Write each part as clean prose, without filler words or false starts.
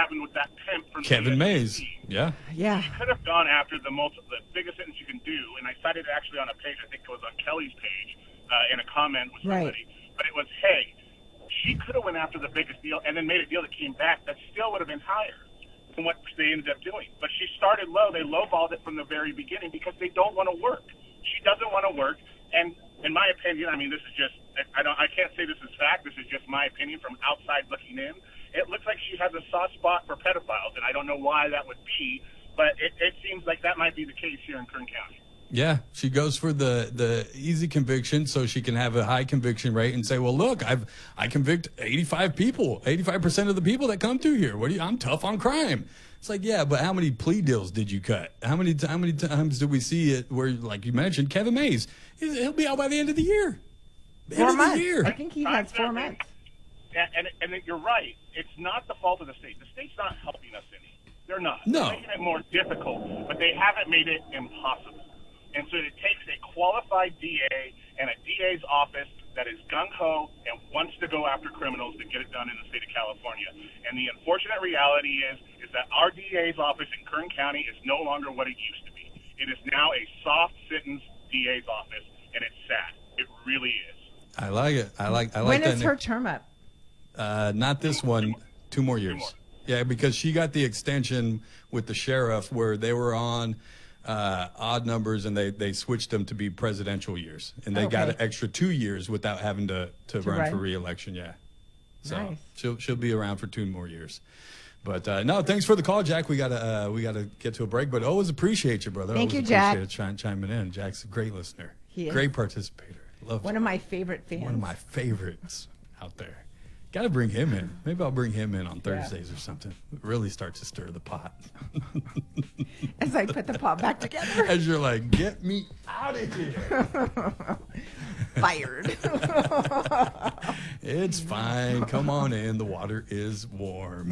happened with that pimp from Kevin Mays. Yeah. Yeah. You could have gone after the biggest sentence you can do, and I cited it actually on a page, I think it was on Kelly's page, in a comment with somebody. Right. But it was, hey, she could have went after the biggest deal and then made a deal that came back that still would have been higher than what they ended up doing. But she started low. They lowballed it from the very beginning because they don't want to work. She doesn't want to work. And in my opinion, I mean, this is just, I can't say this is fact. This is just my opinion from outside looking in. It looks like she has a soft spot for pedophiles, and I don't know why that would be, but it seems like that might be the case here in Kern County. Yeah, she goes for the easy conviction so she can have a high conviction rate and say, well, look, I convict 85 people, 85% of the people that come through here. I'm tough on crime. It's like, yeah, but how many plea deals did you cut? How many times did we see it where, like you mentioned, Kevin Mays, he'll be out by the end of the year. 4 months. The year. I think he has 4 months. And you're right. It's not the fault of the state. The state's not helping us any. They're not. No. They're making it more difficult, but they haven't made it impossible. And so it takes a qualified DA and a DA's office that is gung-ho and wants to go after criminals to get it done in the state of California. And the unfortunate reality is that our DA's office in Kern County is no longer what it used to be. It is now a soft-sentence DA's office, and it's sad. It really is. I like it. I like when that. When is her term up? Not this one. 2 more years. 2 more. Yeah, because she got the extension with the sheriff where they were on odd numbers and they switched them to be presidential years. And they got an extra 2 years without having to run for re-election. Yeah. So nice. she'll be around for 2 more years. But no, thanks for the call, Jack. We gotta get to a break, but always appreciate you, brother. Thank always you, Jack. Appreciate it chiming in. Jack's a great listener. He is. Great participator. Love one of my favorite fans. One of my favorites out there. Got to bring him in. Maybe I'll bring him in on Thursdays or something. Really start to stir the pot. As I put the pot back together. As you're like, get me out of here. Fired. It's fine. Come on in. The water is warm.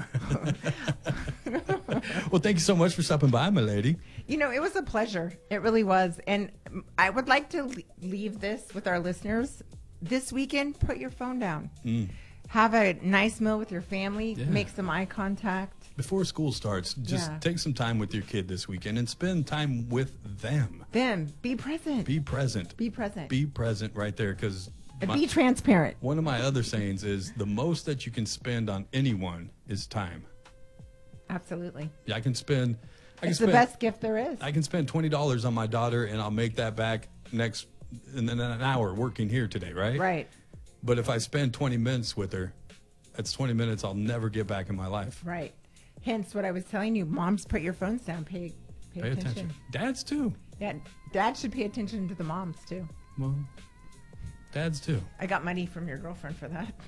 Well, thank you so much for stopping by, my lady. You know, it was a pleasure. It really was. And I would like to leave this with our listeners. This weekend, put your phone down. Have a nice meal with your family. Yeah. Make some eye contact. Before school starts, just take some time with your kid this weekend and spend time with them. Be present. Be present. Be present. Be present right there, because be transparent. One of my other sayings is the most that you can spend on anyone is time. Absolutely. Yeah, it's the best gift there is. I can spend $20 on my daughter, and I'll make that back in an hour working here today, right? Right. But if I spend 20 minutes with her, that's 20 minutes I'll never get back in my life. Right. Hence what I was telling you. Moms, put your phones down. Pay attention. Dads, too. Yeah, dads should pay attention to the moms, too. Well, dads, too. I got money from your girlfriend for that.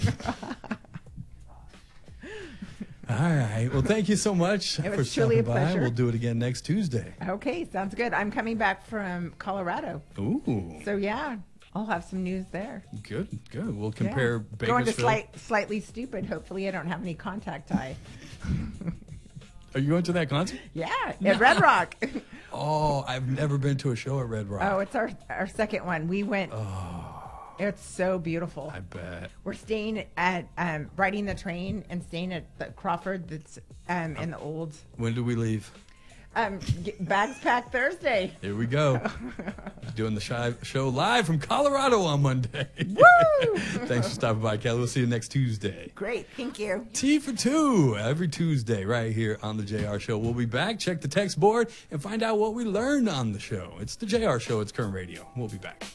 All right. Well, thank you so much for truly stopping by. Pleasure. We'll do it again next Tuesday. Okay, sounds good. I'm coming back from Colorado. Ooh. So, yeah, I'll have some news there. Good. We'll compare Bakersfield. Going to Slightly Stupid. Hopefully I don't have any contact eye. Are you going to that concert? Yeah, at Red Rock. Oh, I've never been to a show at Red Rock. Oh, it's our second one. We went. Oh. It's so beautiful. I bet. We're staying at, riding the train and staying at the Crawford that's in the old. When do we leave? Bags packed Thursday. Here we go. Doing the show live from Colorado on Monday. Woo! Thanks for stopping by, Kelly. We'll see you next Tuesday. Great. Thank you. Tea for Two every Tuesday right here on the JR Show. We'll be back. Check the text board and find out what we learned on the show. It's the JR Show. It's Kern Radio. We'll be back.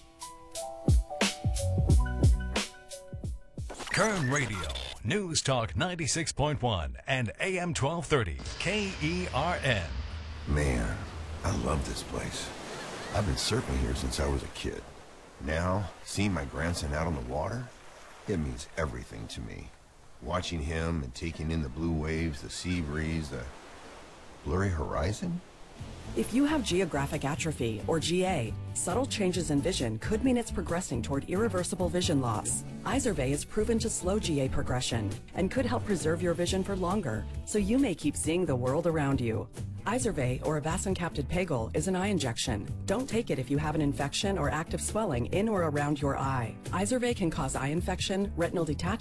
Kern Radio, News Talk 96.1 and AM 1230, KERN. Man, I love this place. I've been surfing here since I was a kid. Now, seeing my grandson out on the water, it means everything to me. Watching him and taking in the blue waves, the sea breeze, the blurry horizon. If you have geographic atrophy, or GA, subtle changes in vision could mean it's progressing toward irreversible vision loss. Izervay is proven to slow GA progression and could help preserve your vision for longer, so you may keep seeing the world around you. Izervay, or avacincaptad pegol, is an eye injection. Don't take it if you have an infection or active swelling in or around your eye. Izervay can cause eye infection, retinal detachment,